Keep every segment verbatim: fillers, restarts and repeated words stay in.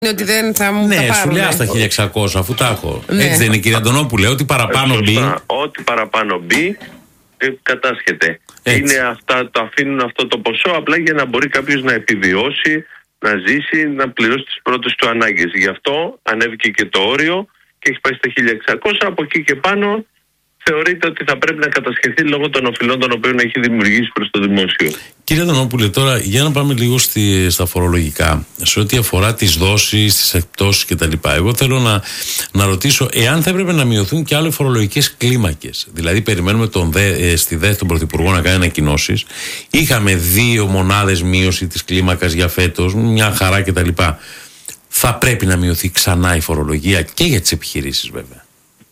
ότι δεν θα μου ναι, τα πάρουν. Ναι, σου λέει στα χίλια εξακόσια αφού τα έχω. Ναι. Έτσι δεν είναι, κύριε Αντωνόπουλε, ό,τι παραπάνω μπει. Ό,τι παραπάνω μπει, ε, κατάσχεται. Είναι αυτά, το αφήνουν αυτό το ποσό απλά για να μπορεί κάποιος να επιβιώσει, να ζήσει, να πληρώσει τις πρώτες του ανάγκες. Γι' αυτό ανέβηκε και το όριο και έχει πάει στα χίλια εξακόσια. Από εκεί και πάνω θεωρείται ότι θα πρέπει να κατασχεθεί λόγω των οφειλών των οποίων έχει δημιουργήσει προς το δημόσιο. Κύριε Αντωνόπουλε, τώρα για να πάμε λίγο στη, στα φορολογικά, σε ό,τι αφορά τις δόσεις, τις εκπτώσεις κτλ. Εγώ θέλω να, να ρωτήσω εάν θα έπρεπε να μειωθούν και άλλες φορολογικές κλίμακες. Δηλαδή, περιμένουμε τον ΔΕ, ε, στη ΔΕΘ τον Πρωθυπουργό να κάνει ανακοινώσεις. Είχαμε δύο μονάδες μείωση της κλίμακας για φέτος, μια χαρά κτλ. Θα πρέπει να μειωθεί ξανά η φορολογία και για τις επιχειρήσεις, βέβαια.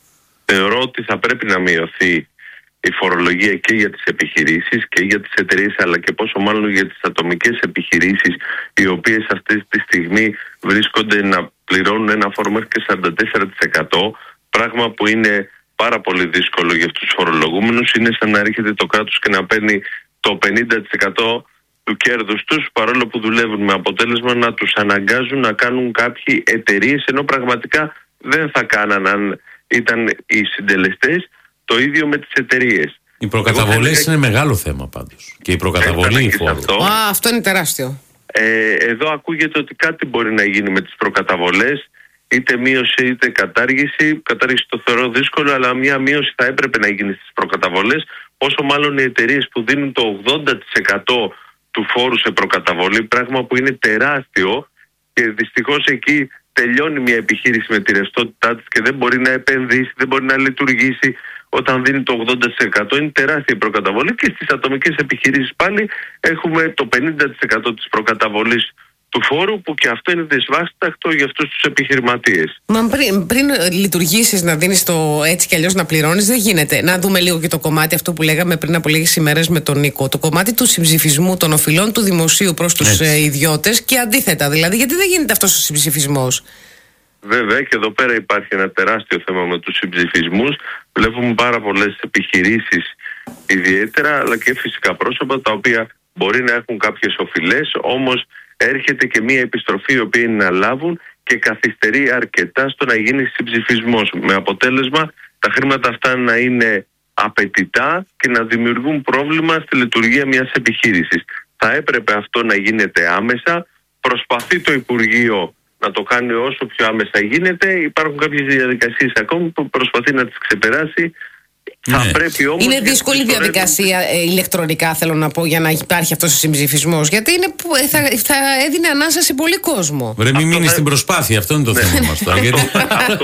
Θεωρώ ότι θα πρέπει να μειωθεί η φορολογία και για τις επιχειρήσεις και για τις εταιρείες, αλλά και πόσο μάλλον για τις ατομικές επιχειρήσεις, οι οποίες αυτή τη στιγμή βρίσκονται να πληρώνουν ένα φόρο μέχρι και σαράντα τέσσερα τοις εκατό, πράγμα που είναι πάρα πολύ δύσκολο για αυτούς τους φορολογούμενους. Είναι σαν να έρχεται το κράτος και να παίρνει το πενήντα τοις εκατό του κέρδους τους, παρόλο που δουλεύουν, με αποτέλεσμα να τους αναγκάζουν να κάνουν κάποιοι εταιρείες, ενώ πραγματικά δεν θα κάναν αν ήταν οι συντελεστές. Το ίδιο με τις εταιρείες. Οι προκαταβολές είναι μεγάλο θέμα πάντως. Και η προκαταβολή η φόρου. Αυτό. Α, αυτό είναι τεράστιο. Ε, εδώ ακούγεται ότι κάτι μπορεί να γίνει με τις προκαταβολές, είτε μείωση είτε κατάργηση. Κατάργηση το θεωρώ δύσκολο, αλλά μια μείωση θα έπρεπε να γίνει στις προκαταβολές. Όσο μάλλον οι εταιρείες που δίνουν το ογδόντα τοις εκατό του φόρου σε προκαταβολή, πράγμα που είναι τεράστιο, και δυστυχώς εκεί τελειώνει μια επιχείρηση με τη ρευστότητά της και δεν μπορεί να επενδύσει, δεν μπορεί να λειτουργήσει όταν δίνει το ογδόντα τοις εκατό. Είναι τεράστια η προκαταβολή, και στις ατομικές επιχειρήσεις πάλι έχουμε το πενήντα τοις εκατό της προκαταβολής του φόρου, που και αυτό είναι δυσβάστακτο για αυτούς τους επιχειρηματίες. Μα πριν, πριν λειτουργήσεις να δίνεις το έτσι κι αλλιώς να πληρώνεις, δεν γίνεται. Να δούμε λίγο και το κομμάτι αυτό που λέγαμε πριν από λίγες ημέρες με τον Νίκο. Το κομμάτι του συμψηφισμού των οφειλών του δημοσίου προς τους ε, ιδιώτες και αντίθετα. Δηλαδή, γιατί δεν γίνεται αυτός ο συμψηφισμός? Βέβαια, και εδώ πέρα υπάρχει ένα τεράστιο θέμα με τους συμψηφισμούς. Βλέπουμε πάρα πολλές επιχειρήσεις ιδιαίτερα, αλλά και φυσικά πρόσωπα, τα οποία μπορεί να έχουν κάποιες οφειλές, όμως έρχεται και μία επιστροφή η οποία είναι να λάβουν και καθυστερεί αρκετά στο να γίνει συμψηφισμός, με αποτέλεσμα τα χρήματα αυτά να είναι απαιτητά και να δημιουργούν πρόβλημα στη λειτουργία μιας επιχείρησης. Θα έπρεπε αυτό να γίνεται άμεσα. Προσπαθεί το Υπουργείο να το κάνει όσο πιο άμεσα γίνεται. Υπάρχουν κάποιες διαδικασίες ακόμη που προσπαθεί να τις ξεπεράσει. Ναι. Θα πρέπει όμως, είναι δύσκολη διαδικασία ε, ηλεκτρονικά, θέλω να πω, για να υπάρχει αυτός ο συμψηφισμός. Γιατί είναι, θα, θα έδινε ανάσα σε πολύ κόσμο. Βρε, μην μείνει θα... στην προσπάθεια, αυτό είναι το ναι. θέμα μας τώρα. γιατί... αυτό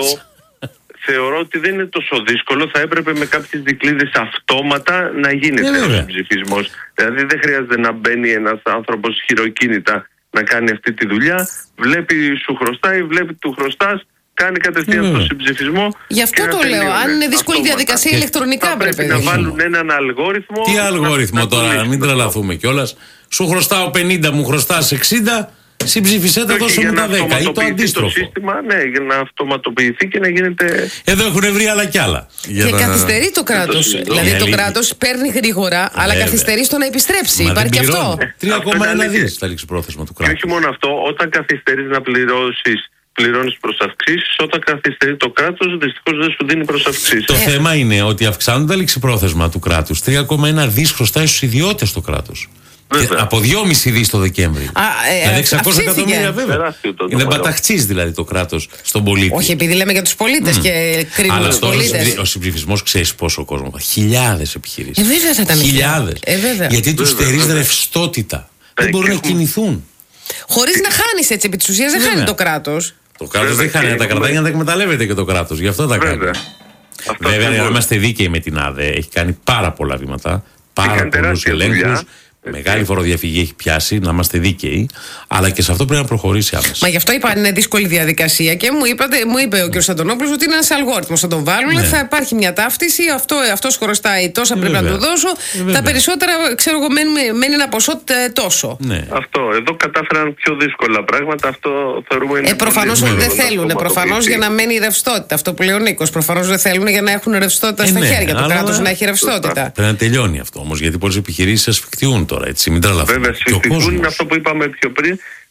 θεωρώ ότι δεν είναι τόσο δύσκολο. Θα έπρεπε με κάποιες δικλείδες αυτόματα να γίνεται ο συμψηφισμός. Δηλαδή δεν χρειάζεται να μπαίνει ένας άνθρωπος χειροκίνητα να κάνει αυτή τη δουλειά. Βλέπει σου χρωστάει, βλέπει του χρωστάς, κάνει κατευθείαν mm. το συμψηφισμό. Γι' αυτό το λέω. Αν είναι δύσκολη διαδικασία και ηλεκτρονικά, θα πρέπει, πρέπει να βάλουν έναν αλγόριθμο. Τι αλγόριθμο τώρα, μην τρελαθούμε κιόλας. Σου χρωστάω πενήντα, μου χρωστάς εξήντα. Συμψήφισέ τα, δώσω μου τα δέκα ή το αντίστροφο. Το σύστημα, ναι, για να αυτοματοποιηθεί και να γίνεται. Εδώ έχουν βρει άλλα κι άλλα. Και να... καθυστερεί το κράτος. Δηλαδή το κράτος παίρνει γρήγορα, αλλά Βέβαια. καθυστερεί στο να επιστρέψει. Μα υπάρχει και αυτό. τρία κόμμα ένα δις θα λήξει πρόθεσμα του κράτους. Και όχι μόνο αυτό, όταν καθυστερείς να πληρώσεις, πληρώνεις προσαυξήσεις. Όταν καθυστερεί το κράτος, δυστυχώς δεν σου δίνει προσαυξήσεις. Το ε. θέμα είναι ότι αυξάνουν τα ληξιπρόθεσμα του κράτους. τρία κόμμα ένα δις χρωστάει στους ιδιώτες το κράτος. Από δυόμισι δις το Δεκέμβρη. Α, ε, δηλαδή εξακόσια εκατομμύρια βέβαια. Είναι παταχτσής δηλαδή το κράτος στον πολίτη. Όχι, επειδή λέμε για τους πολίτες mm. και κρίνουμε τους πολίτες. Ο συμψηφισμός ξέρεις πόσο κόσμο. Χιλιάδες επιχειρήσεις. Ε, βέβαια θα ήταν χιλιάδες. Ε, βέβαια. Γιατί τους στερείς ρευστότητα. Δεν μπορούν να κινηθούν. Χωρίς να χάνεις έτσι επί της ουσίας, δεν χάνει το κράτος. Το κράτος δεν χάνει, τα κρατάει για να τα εκμεταλλεύεται και το κράτος. Γι' αυτό τα κάνει. Βέβαια, να είμαστε δίκαιοι με την ΑΔΕ, έχει κάνει πάρα πολλά βήματα, πάρα πολλούς ελέγχους. Μεγάλη φοροδιαφυγή έχει πιάσει, να είμαστε δίκαιοι, αλλά και σε αυτό πρέπει να προχωρήσει άμεσα. Μα γι' αυτό είπα είναι δύσκολη διαδικασία και μου, είπατε, μου είπε ο κ. Αντωνόπουλος ότι είναι ένας αλγόριθμος. Θα τον βάλουν, ναι. θα υπάρχει μια ταύτιση, αυτό, αυτός χρωστάει τόσα, ε, πρέπει βέβαια. να του δώσω. Ε, τα περισσότερα, ξέρω εγώ, μένει, μένει ένα ποσό τόσο. Ναι. Αυτό, εδώ κατάφεραν πιο δύσκολα πράγματα, αυτό θεωρούμε είναι. Ε, προφανώς όλοι δεν θέλουν. Προφανώς για να μένει η ρευστότητα. Αυτό που λέει ο Νίκος. Προφανώς δεν θέλουν για να έχουν ρευστότητα ε, στα ναι, χέρια. Το κράτος να έχει ρευστότητα. Πρέπει να τελειώνει αυτό όμως, γιατί πολλές επιχειρήσεις ασφικτιούν. Τώρα, έτσι, μην Βέβαια, σφιχτούν είναι αυτό που είπαμε πιο πριν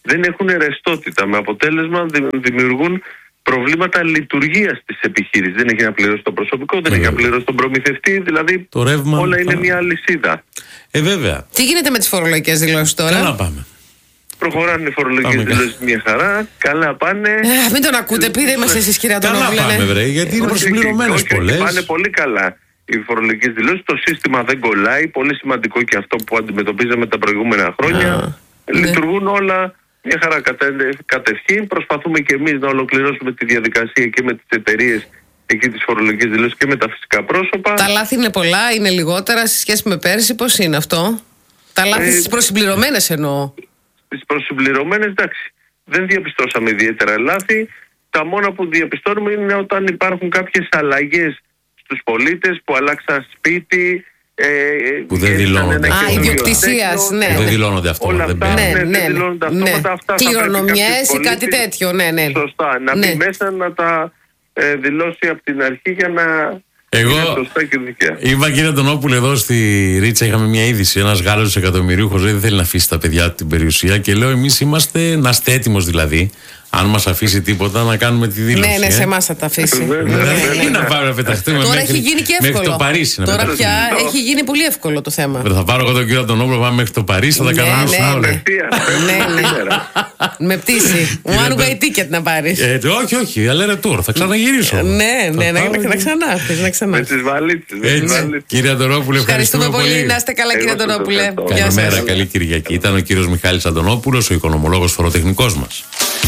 δεν έχουν ρευστότητα, με αποτέλεσμα δημιουργούν προβλήματα λειτουργίας της επιχείρησης. Δεν έχει να πληρώσει το προσωπικό, δεν ε, έχει να πληρώσει τον προμηθευτή, δηλαδή το ρεύμα, όλα είναι μια αλυσίδα. Ε, βέβαια. Τι γίνεται με τις φορολογικές δηλώσεις τώρα? Καλά πάμε. Προχωράνε οι φορολογικές δηλώσεις μια χαρά, καλά πάνε. Ε, μην τον ακούτε, πείτε είμαστε εσείς κύριε Αντωνόπουλε. Καλά πάμε βρε, γιατί είναι προσυμπληρωμένες πολλές. Πάνε πολύ καλά οι φορολογικές δηλώσεις, το σύστημα δεν κολλάει, πολύ σημαντικό και αυτό που αντιμετωπίζαμε τα προηγούμενα χρόνια. Ah, λειτουργούν ναι. όλα μια χαρά κατευχήν. Προσπαθούμε και εμείς να ολοκληρώσουμε τη διαδικασία και με τις εταιρείες εκεί τις φορολογικές δηλώσεις και με τα φυσικά πρόσωπα. Τα λάθη είναι πολλά, είναι λιγότερα σε σχέση με πέρσι, πώς είναι αυτό? Τα λάθη ε, στις προσυμπληρωμένες εννοώ. Στις προσυμπληρωμένες, εντάξει, δεν διαπιστώσαμε ιδιαίτερα λάθη. Τα μόνα που διαπιστώνουμε είναι όταν υπάρχουν κάποιες αλλαγές στους πολίτες που αλλάξαν σπίτι, ε, που δεν δηλώνονται. Α, ιδιοκτησίας, ναι. Που δεν δηλώνονται αυτό. Όλα δεν αυτά, ναι, ναι, δεν δηλώνονται ναι, αυτόματα. Αυτά κληρονομιές ή κάτι τέτοιο, ναι, ναι. Σωστά, να ναι. μπει μέσα να τα ε, δηλώσει από την αρχή για να Εγώ είναι σωστά και δικαία. Είπα κύριε Αντωνόπουλε, εδώ στη Ρίτσα είχαμε μια είδηση. Ένας Γάλλος εκατομμυρίουχος δεν θέλει να αφήσει τα παιδιά του την περιουσία και λέω εμείς είμαστε, να είστε έτοιμος δηλαδή. Αν μας αφήσει τίποτα, να κάνουμε τη δήλωση. Ναι, ναι, ε. σε εμάς θα τα αφήσει. Δεν να πάμε να πεταχτούμε τώρα μέχρι, έχει γίνει και εύκολο. Μέχρι το Παρίσι. Να τώρα πια έχει γίνει πολύ εύκολο το θέμα. Θα πάρω εγώ τον κύριο Αντωνόπουλο, πάμε μέχρι το Παρίσι, θα τα κανονίσουμε όλα. Ναι, ναι. Με πτήση. One way ticket να πάρεις. Όχι, όχι, αλλά είναι tour. Θα ξαναγυρίσω. Ναι, ναι, να ξανάρθεις. Με τις βαλίτσες. Κύριε Αντωνόπουλε, ευχαριστούμε πολύ. Να είστε καλά, κύριε Αντωνόπουλε. Καλημέρα, καλή Κυριακή. Ήταν ο κύριος Μιχάλης Αντωνόπουλος, ο οικονομολόγος φοροτεχνικός μας.